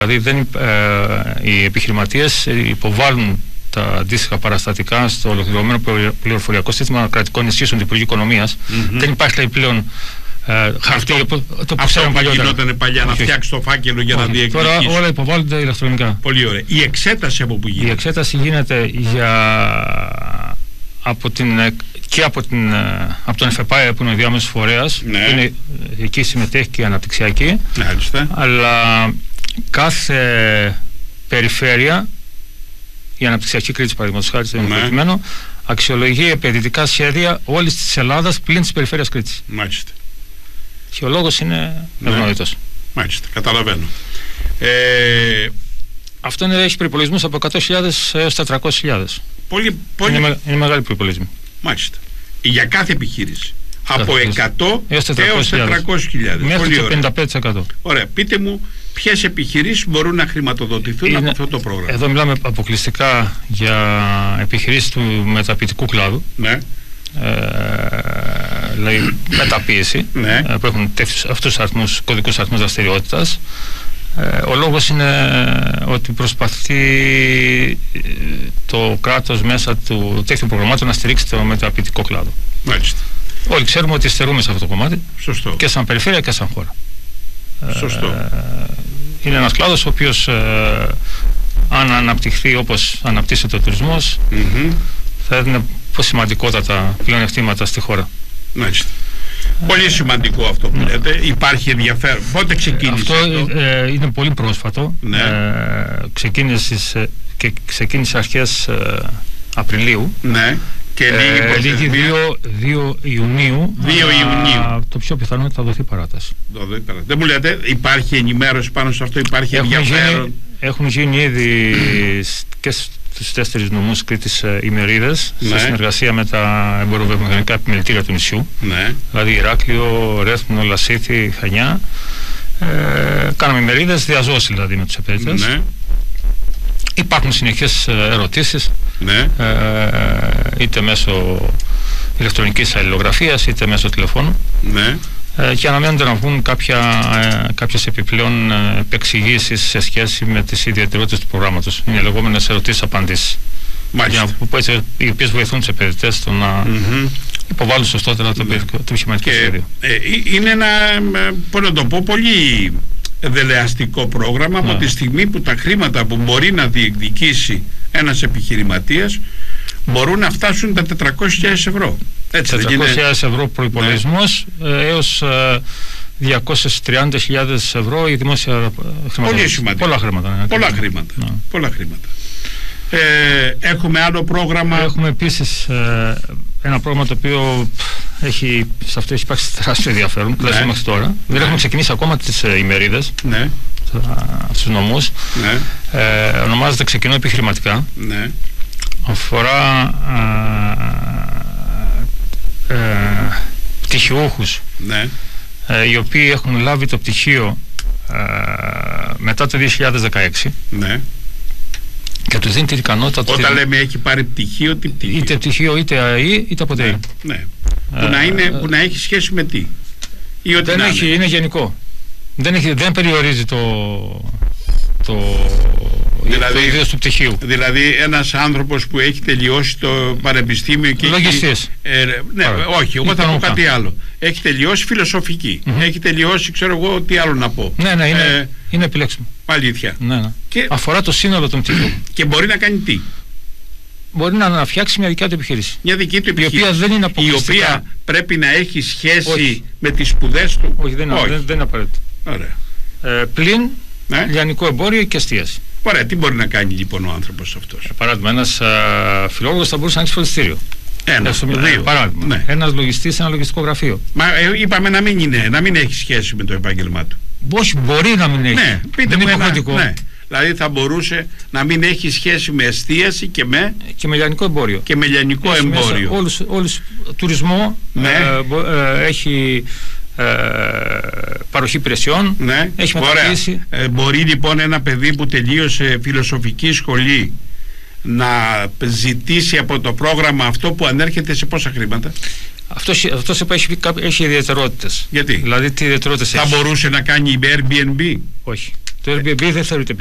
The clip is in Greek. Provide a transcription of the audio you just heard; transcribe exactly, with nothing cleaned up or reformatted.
Δηλαδή δεν, ε, οι επιχειρηματίες υποβάλλουν τα αντίστοιχα παραστατικά στο ολοκληρωμένο πληροφοριακό σύστημα κρατικών ενισχύσεων του Υπουργείου Οικονομίας. Mm-hmm. Δεν υπάρχει δηλαδή πλέον ε, χαρτί. Αυτό, το που αυτό που γινόταν παλιά, να φτιάξει το φάκελο για όχι, να διεκδικήσει. Τώρα όλα υποβάλλονται ηλεκτρονικά. Πολύ ωραία. Η εξέταση από που γίνεται? Η εξέταση γίνεται για, από την, και από, την, από τον ΕΦΕΠΑΕ που είναι ο διάμεσος φορέας. Ναι. Είναι, εκεί συμμετέχει και η αναπτυξιακή. Μάλιστα. Αλλά κάθε περιφέρεια, η αναπτυξιακή Κρήτης παραδείγματος χάρη στο προκειμένο, αξιολογεί επενδυτικά σχέδια όλης της Ελλάδας πλην της περιφέρειας Κρήτης. Μάλιστα. Και ο λόγος είναι ευνόητος. Μάλιστα, καταλαβαίνω. Ε... Αυτό είναι, έχει προϋπολογισμούς από εκατό χιλιάδες έως τετρακόσιες χιλιάδες. Πολύ, πολύ... Είναι, είναι μεγάλη προϋπολογισμή. Μάλιστα. Για κάθε επιχείρηση. Από εκατό έως τετρακόσιες χιλιάδες. Μέχρι το πενήντα πέντε τοις εκατό. Ωραία. Πείτε μου ποιες επιχειρήσεις μπορούν να χρηματοδοτηθούν είναι, από αυτό το πρόγραμμα. Εδώ μιλάμε αποκλειστικά για επιχειρήσεις του μεταποιητικού κλάδου. Ναι. Ε, δηλαδή μεταποίηση, ναι. ε, που έχουν τέτοιους, αυτούς τους αριθμούς, κωδικούς αριθμούς δραστηριότητας. Ε, ο λόγος είναι ότι προσπαθεί το κράτος μέσα του τέτοιου προγραμμάτων να στηρίξει το μεταποιητικό κλάδο. Μάλιστα. Όλοι ξέρουμε ότι στερούμε σε αυτό το κομμάτι. Σωστό. Και σαν περιφέρεια και σαν χώρα. Σωστό. Ε, είναι ένας κλάδος ο οποίος ε, αν αναπτυχθεί όπως αναπτύσσεται ο τουρισμός, mm-hmm. θα έδινε σημαντικότατα πλεονεκτήματα στη χώρα. Μάλιστα. Πολύ σημαντικό αυτό που λέτε. Υπάρχει ενδιαφέρον. Πότε ξεκίνησε αυτό? αυτό? Ε, είναι πολύ πρόσφατο. Ναι. Ε, ξεκίνησε, και ξεκίνησε αρχές ε, Απριλίου. Ναι. Και ε, λίγη δύο Ιουνίου. δύο Ιουνίου. Το πιο πιθανό είναι ότι θα δοθεί παράταση. Δεν μου λέτε, υπάρχει ενημέρωση πάνω σε αυτό, υπάρχει έχουν ενδιαφέρον? Γίνει, έχουν γίνει ήδη και στους τέσσερις νομούς Κρήτης ημερίδες, ναι. σε συνεργασία με τα εμποροβιομηχανικά επιμελητήρια του νησιού. Ναι. Δηλαδή Ηράκλειο, Ρέθμνο, Λασίθι, Χανιά. Ε, κάναμε ημερίδες, διαζώσει δηλαδή με τους επενδυτές. Ναι. Υπάρχουν συνεχές ερωτήσεις, ναι. ε, είτε μέσω ηλεκτρονικής αλληλογραφίας είτε μέσω τηλεφώνου. Ναι. Ε, και αναμένονται να βγουν κάποια, ε, κάποιες επιπλέον ε, επεξηγήσεις σε σχέση με τις ιδιαιτερότητες του προγράμματος. Είναι λεγόμενες ερωτήσεις-απαντήσεις. Οι οποίες βοηθούν τους επενδυτές στο να mm-hmm. υποβάλουν σωστότερα το, ναι. το επιχειρηματικό σχέδιο. Ε, είναι ένα, πώς να το πω, πολύ δελεαστικό πρόγραμμα, ναι. από τη στιγμή που τα χρήματα που μπορεί να διεκδικήσει ένας επιχειρηματίας μπορούν να φτάσουν τα τετρακόσιες χιλιάδες ευρώ. Έτσι, τετρακόσιες χιλιάδες ευρώ προϋπολογισμός, ναι. έως ε, διακόσιες τριάντα χιλιάδες ευρώ η δημόσια χρηματοδότηση. Πολύ σημαντικό. Πολλά χρήματα. Ναι, πολλά χρήματα. Ναι. Πολλά χρήματα. Ε, έχουμε άλλο πρόγραμμα. Έχουμε επίσης ε, ένα πρόγραμμα το οποίο έχει, σε αυτό έχει υπάρξει τεράστιο ενδιαφέρον, τουλάχιστον μέχρι τώρα. Ναι. Δεν έχουμε ξεκινήσει ακόμα τις ε, ημερίδες, ναι. στους νομούς. Ναι. Ε, ονομάζεται Ξεκινώ επιχειρηματικά. Ναι. Αφορά ε, ε, πτυχιούχους, ναι. ε, οι οποίοι έχουν λάβει το πτυχίο ε, μετά το δύο χιλιάδες δεκαέξι. Ναι. Και τους δίνει την ικανότητα. Όταν ότι λέμε έχει πάρει πτυχίο, τι πτυχίο? Είτε πτυχίο, είτε ΑΕΗ, είτε από ΤΕΗ. Ναι. ναι. Ε, που, να είναι, που να έχει σχέση με τι? Ή ότι δεν να έχει, είναι. είναι γενικό. Δεν, έχει, δεν περιορίζει το, το, δηλαδή, το ιδέος του πτυχίου. Δηλαδή ένας άνθρωπος που έχει τελειώσει το πανεπιστήμιο και λογιστής. Ε, ναι, Άρα, όχι, εγώ θα πω κάτι άλλο. Έχει τελειώσει φιλοσοφική. Mm-hmm. Έχει τελειώσει, ξέρω εγώ, τι άλλο να πω. Ναι, ναι, είναι, ε, είναι επιλέξιμο. Αλήθεια. Ναι, ναι. Και αφορά το σύνολο των πτυχίων. Και μπορεί να κάνει τι? Μπορεί να, να φτιάξει μια δικιά του επιχείρηση. Μια δική του επιχείρηση. Η οποία δεν είναι αποκλειστικά. Η οποία πρέπει να έχει σχέση όχι. με τις σπουδές του. Όχι, δεν, όχι. δεν, δεν είναι απαραίτητο. Ωραία. Ε, πλην ναι. λιανικό εμπόριο και εστίαση. Ωραία, τι μπορεί να κάνει λοιπόν ο άνθρωπος αυτός? Ε, παράδειγμα, ένας φιλόλογος θα μπορούσε να ανοίξει φροντιστήριο. Ένα, Έστω, δύο. Ε, παράδειγμα. Ναι. Ένας λογιστής σε ένα λογιστικό γραφείο. Μα ε, είπαμε να μην, είναι, να μην έχει σχέση με το επάγγελμά του. Όχι, μπορεί να μην έχει. Ναι, πείτε δεν μου είναι ένα, ναι. Δηλαδή θα μπορούσε να μην έχει σχέση με εστίαση και με, και με λιανικό εμπόριο. Και με λιανικό έχει εμπόριο. Όλους, όλους, τουρισμό, ναι. ε, ε, έχει ε, παροχή υπηρεσιών, ναι. έχει μεταπίεση. Ε, μπορεί λοιπόν ένα παιδί που τελείωσε φιλοσοφική σχολή να ζητήσει από το πρόγραμμα αυτό που ανέρχεται σε πόσα χρήματα? Αυτός, αυτός έχει, έχει ιδιαιτερότητες. Γιατί? Δηλαδή τι ιδιαιτερότητες θα έχει? μπορούσε να κάνει Airbnb? Όχι. Το Airbnb δεν θεωρείται